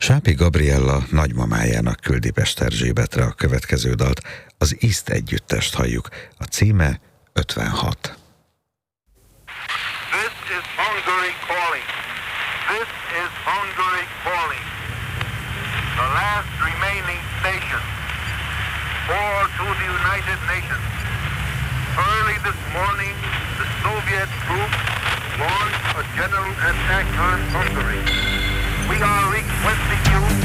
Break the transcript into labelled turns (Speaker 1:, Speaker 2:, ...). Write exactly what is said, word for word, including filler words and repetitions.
Speaker 1: Sápi Gabriella nagymamájának küldi Pest Erzsébetre a következő dalt, az Iszt együttest halljuk. A címe ötvenhat.
Speaker 2: This is Hungary calling. This is Hungary calling. The last remaining station. For to the United Nations. Early this morning, the Soviet troops launched a general attack on Hungary. We are requesting you